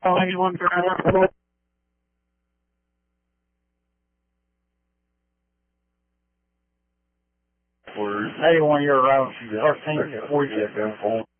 anyone for that? Hey, one of your routes, our team, before you get going for